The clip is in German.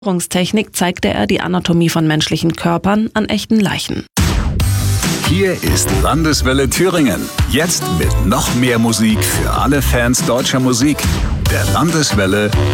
Technik zeigte er die Anatomie von menschlichen Körpern an echten Leichen. Hier ist Landeswelle Thüringen. Jetzt mit noch mehr Musik für alle Fans deutscher Musik. Der Landeswelle